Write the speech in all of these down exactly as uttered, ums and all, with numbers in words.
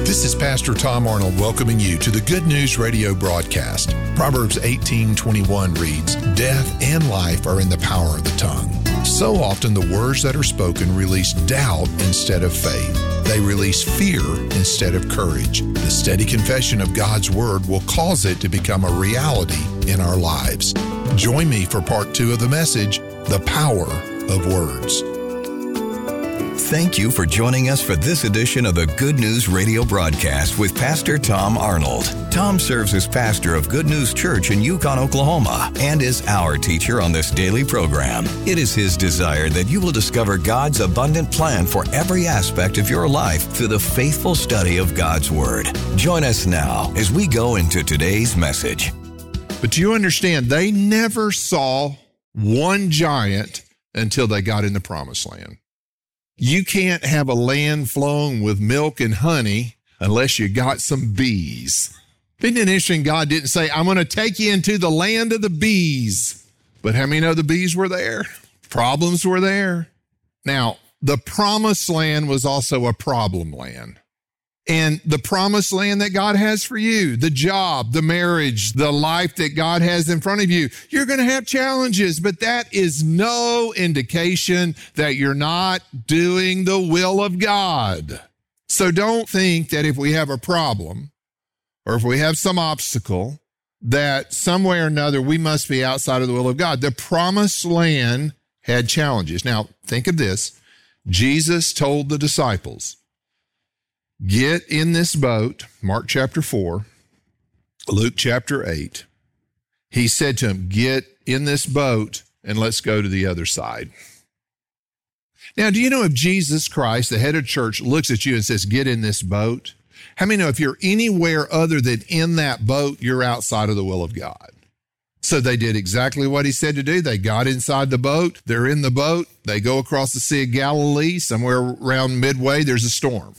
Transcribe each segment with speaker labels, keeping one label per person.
Speaker 1: This is Pastor Tom Arnold welcoming you to the Good News Radio broadcast. Proverbs eighteen twenty-one reads, "Death and life are in the power of the tongue." So often the words that are spoken release doubt instead of faith. They release fear instead of courage. The steady confession of God's word will cause it to become a reality in our lives. Join me for part two of the message, The Power of Words.
Speaker 2: Thank you for joining us for this edition of the Good News Radio broadcast with Pastor Tom Arnold. Tom serves as pastor of Good News Church in Yukon, Oklahoma, and is our teacher on this daily program. It is his desire that you will discover God's abundant plan for every aspect of your life through the faithful study of God's Word. Join us now as we go into today's message.
Speaker 1: But do you understand, they never saw one giant until they got in the promised land. You can't have a land flowing with milk and honey unless you got some bees. Isn't it interesting? God didn't say, "I'm going to take you into the land of the bees." But how many know the bees were there? Problems were there. Now, the promised land was also a problem land. And the promised land that God has for you, the job, the marriage, the life that God has in front of you, you're going to have challenges, but that is no indication that you're not doing the will of God. So don't think that if we have a problem or if we have some obstacle, that some way or another we must be outside of the will of God. The promised land had challenges. Now, think of this. Jesus told the disciples, "Get in this boat," Mark chapter four, Luke chapter eight. He said to him, "Get in this boat and let's go to the other side." Now, do you know if Jesus Christ, the head of church, looks at you and says, "Get in this boat"? How many know if you're anywhere other than in that boat, you're outside of the will of God? So they did exactly what he said to do. They got inside the boat. They're in the boat. They go across the Sea of Galilee. Somewhere around midway, there's a storm.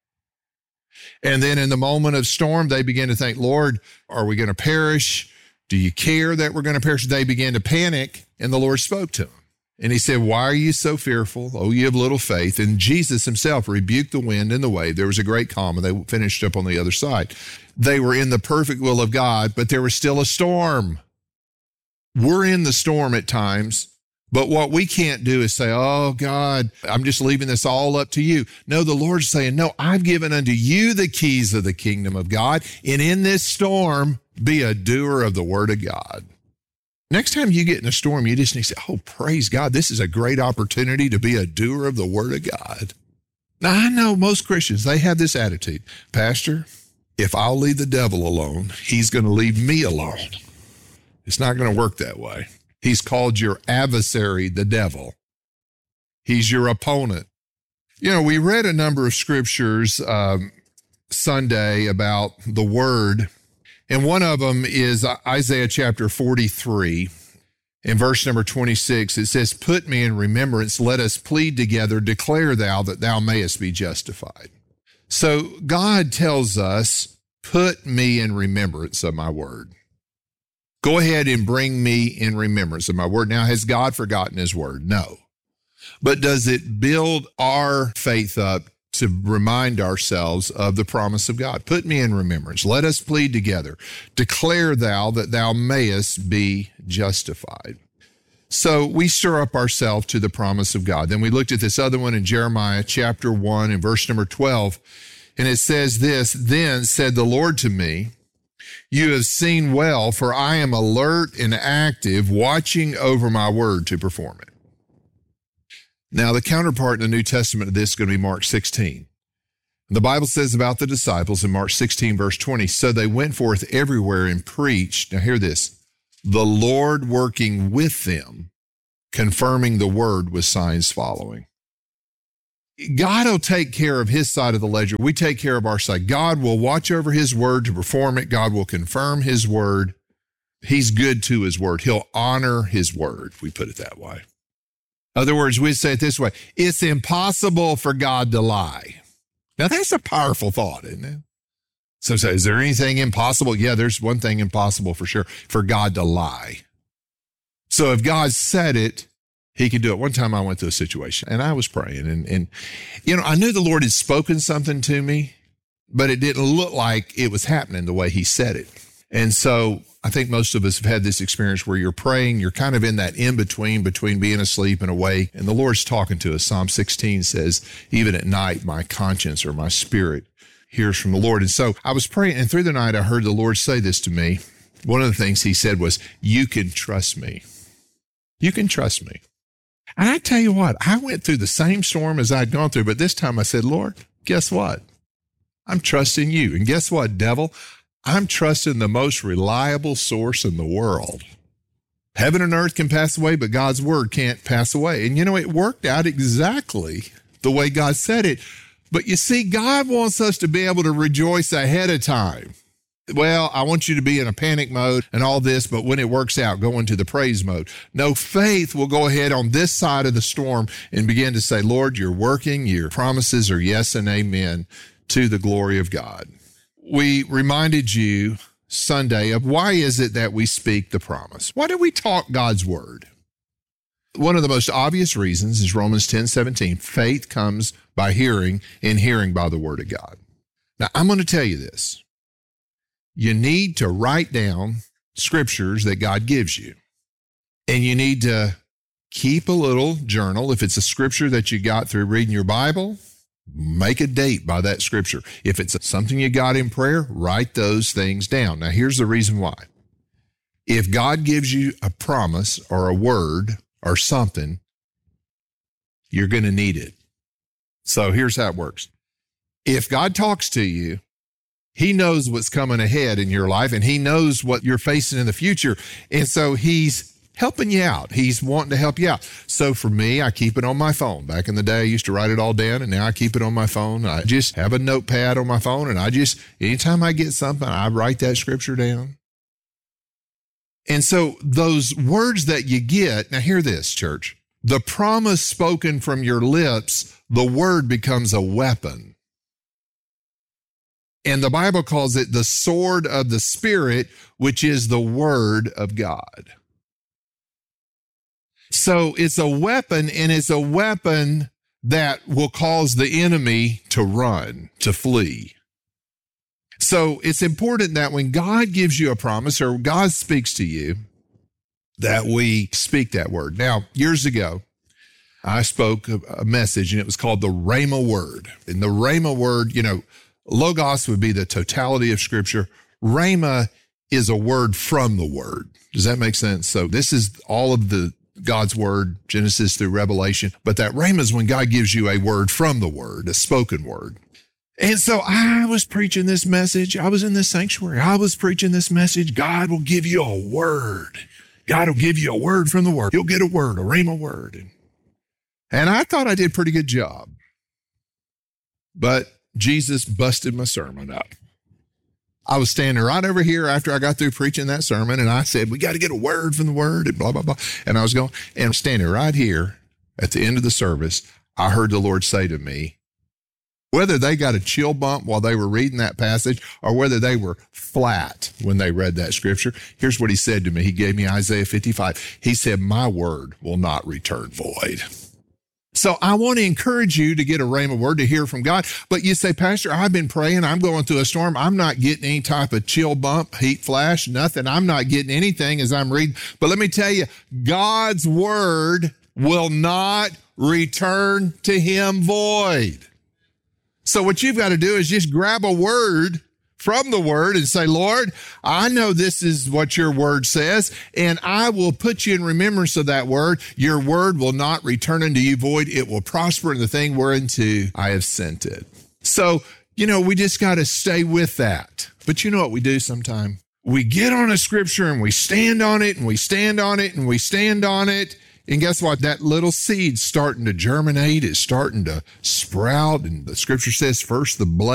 Speaker 1: And then in the moment of storm, they began to think, "Lord, are we going to perish? Do you care that we're going to perish?" They began to panic, and the Lord spoke to them. And he said, "Why are you so fearful? Oh, you have little faith." And Jesus himself rebuked the wind and the wave. There was a great calm, and they finished up on the other side. They were in the perfect will of God, but there was still a storm. We're in the storm at times. But what we can't do is say, "Oh, God, I'm just leaving this all up to you." No, the Lord's saying, "No, I've given unto you the keys of the kingdom of God. And in this storm, be a doer of the word of God." Next time you get in a storm, you just need to say, "Oh, praise God, this is a great opportunity to be a doer of the word of God." Now, I know most Christians, they have this attitude. "Pastor, if I'll leave the devil alone, he's going to leave me alone." It's not going to work that way. He's called your adversary the devil. He's your opponent. You know, we read a number of scriptures um, Sunday about the word, and one of them is Isaiah chapter forty-three. In verse number twenty-six, it says, "Put me in remembrance, let us plead together, declare thou that thou mayest be justified." So God tells us, put me in remembrance of my word. Go ahead and bring me in remembrance of my word. Now, has God forgotten his word? No. But does it build our faith up to remind ourselves of the promise of God? Put me in remembrance. Let us plead together. Declare thou that thou mayest be justified. So we stir up ourselves to the promise of God. Then we looked at this other one in Jeremiah chapter one and verse number twelve. And it says this, "Then said the Lord to me, you have seen well, for I am alert and active, watching over my word to perform it." Now, the counterpart in the New Testament of this is going to be Mark sixteen. The Bible says about the disciples in Mark sixteen, verse twenty, "So they went forth everywhere and preached," now hear this, "the Lord working with them, confirming the word with signs following." God will take care of his side of the ledger. We take care of our side. God will watch over his word to perform it. God will confirm his word. He's good to his word. He'll honor his word, if we put it that way. In other words, we'd say it this way: it's impossible for God to lie. Now, that's a powerful thought, isn't it? So, so is there anything impossible? Yeah, there's one thing impossible for sure, for God to lie. So if God said it, he can do it. One time I went through a situation and I was praying and, and, you know, I knew the Lord had spoken something to me. but it didn't look like it was happening the way he said it. And so I think most of us have had this experience where you're praying, you're kind of in that in-between, between being asleep and awake, and the Lord's talking to us. Psalm sixteen says, even at night, my conscience or my spirit hears from the Lord. And so I was praying, and through the night, I heard the Lord say this to me. One of the things he said was, you can trust me. You can trust me. And I tell you what, I went through the same storm as I'd gone through, but this time I said, Lord, guess what? I'm trusting you. And guess what, devil? I'm trusting the most reliable source in the world. Heaven and earth can pass away, but God's word can't pass away. And you know, it worked out exactly the way God said it. But you see, God wants us to be able to rejoice ahead of time. Well, I want you to be in a panic mode and all this, but when it works out, go into the praise mode. No, faith will go ahead on this side of the storm and begin to say, Lord, you're working. Your promises are yes and amen to the glory of God. We reminded you Sunday of why is it that we speak the promise? Why do we talk God's word? One of the most obvious reasons is Romans ten seventeen. Faith comes by hearing, and hearing by the word of God. Now, I'm going to tell you this. You need to write down scriptures that God gives you. And you need to keep a little journal. If it's a scripture that you got through reading your Bible, make a date by that scripture. If it's something you got in prayer, write those things down. Now, here's the reason why. If God gives you a promise or a word or something, you're going to need it. So here's how it works. If God talks to you, he knows what's coming ahead in your life, and he knows what you're facing in the future. And so he's helping you out. He's wanting to help you out. So for me, I keep it on my phone. Back in the day, I used to write it all down, and now I keep it on my phone. I just have a notepad on my phone, and I just, anytime I get something, I write that scripture down. And so those words that you get, now hear this, church. The promise spoken from your lips, the word becomes a weapon. And the Bible calls it the sword of the Spirit, which is the word of God. So it's a weapon, and it's a weapon that will cause the enemy to run, to flee. So it's important that when God gives you a promise or God speaks to you, that we speak that word. Now, years ago, I spoke a message, and it was called the Rhema word. And the Rhema word, you know, Logos would be the totality of Scripture. Rhema is a word from the Word. Does that make sense? So this is all of the God's Word, Genesis through Revelation. But that Rhema is when God gives you a word from the Word, a spoken word. And so I was preaching this message. I was in this sanctuary. I was preaching this message. God will give you a word. God will give you a word from the Word. You'll get a word, a Rhema word. And I thought I did a pretty good job. But Jesus busted my sermon up. I was standing right over here after I got through preaching that sermon, and I said, we got to get a word from the word, and blah, blah, blah. And I was going, and standing right here at the end of the service, I heard the Lord say to me, whether they got a chill bump while they were reading that passage or whether they were flat when they read that scripture, here's what he said to me. He gave me Isaiah fifty-five. He said, my word will not return void. So I want to encourage you to get a rhema word, to hear from God. But you say, Pastor, I've been praying. I'm going through a storm. I'm not getting any type of chill bump, heat flash, nothing. I'm not getting anything as I'm reading. But let me tell you, God's word will not return to him void. So what you've got to do is just grab a word from the word and say, Lord, I know this is what your word says, and I will put you in remembrance of that word. Your word will not return unto you void. It will prosper in the thing whereunto I have sent it. So, you know, we just got to stay with that. But you know what we do sometimes? We get on a scripture and we stand on it and we stand on it and we stand on it. And guess what? That little seed's starting to germinate. It's starting to sprout. And the scripture says first the blade